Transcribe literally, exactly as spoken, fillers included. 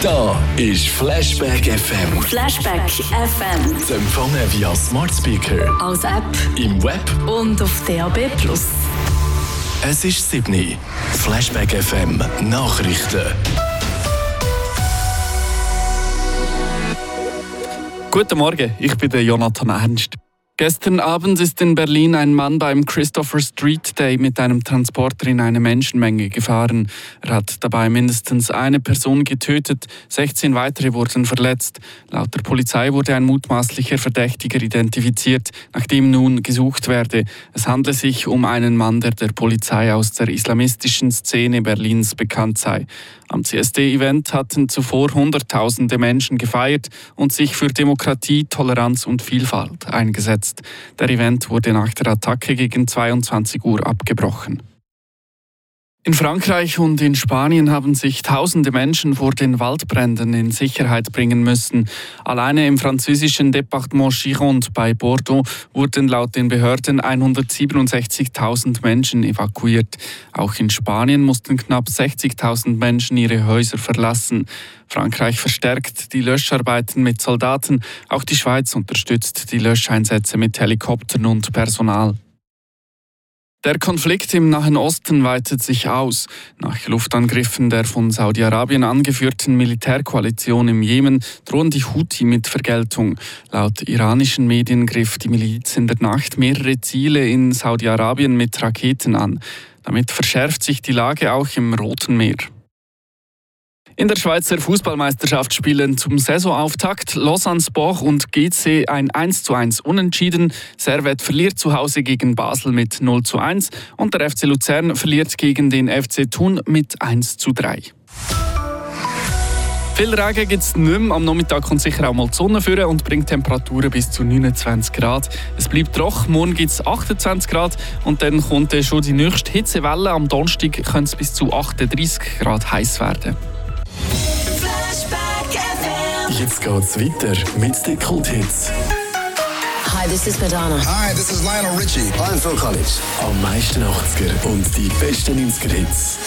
Da ist Flashback F M. Flashback F M. Zu empfangen via Smart Speaker, als App im Web und auf D A B plus. Es ist sieben Uhr. Flashback F M Nachrichten. Guten Morgen, ich bin der Jonathan Ernst. Gestern Abend ist in Berlin ein Mann beim Christopher Street Day mit einem Transporter in eine Menschenmenge gefahren. Er hat dabei mindestens eine Person getötet, sechzehn weitere wurden verletzt. Laut der Polizei wurde ein mutmaßlicher Verdächtiger identifiziert, nach dem nun gesucht werde. Es handle sich um einen Mann, der der Polizei aus der islamistischen Szene Berlins bekannt sei. Am C S D-Event hatten zuvor Hunderttausende Menschen gefeiert und sich für Demokratie, Toleranz und Vielfalt eingesetzt. Der Event wurde nach der Attacke gegen zweiundzwanzig Uhr abgebrochen. In Frankreich und in Spanien haben sich tausende Menschen vor den Waldbränden in Sicherheit bringen müssen. Alleine im französischen Departement Gironde bei Bordeaux wurden laut den Behörden hundertsiebenundsechzigtausend Menschen evakuiert. Auch in Spanien mussten knapp sechzigtausend Menschen ihre Häuser verlassen. Frankreich verstärkt die Löscharbeiten mit Soldaten. Auch die Schweiz unterstützt die Löscheinsätze mit Helikoptern und Personal. Der Konflikt im Nahen Osten weitet sich aus. Nach Luftangriffen der von Saudi-Arabien angeführten Militärkoalition im Jemen drohen die Houthi mit Vergeltung. Laut iranischen Medien griff die Miliz in der Nacht mehrere Ziele in Saudi-Arabien mit Raketen an. Damit verschärft sich die Lage auch im Roten Meer. In der Schweizer Fußballmeisterschaft spielen zum Saisonauftakt Lausanne Sport und G C ein eins zu eins Unentschieden. Servette verliert zu Hause gegen Basel mit null zu eins und der F C Luzern verliert gegen den F C Thun mit eins zu drei. Viel Regen gibt es nicht mehr. Am Nachmittag kommt sicher auch mal die Sonne führen und bringt Temperaturen bis zu neunundzwanzig Grad. Es bleibt trocken, morgen gibt es achtundzwanzig Grad und dann kommt dann schon die nächste Hitzewelle. Am Donnerstag könnte es bis zu achtunddreißig Grad heiß werden. Jetzt geht's weiter mit den Kulthits. Hi, this is Madonna. Hi, this is Lionel Richie. I'm Phil Collins. Am meisten achtziger und die besten neunziger Hits.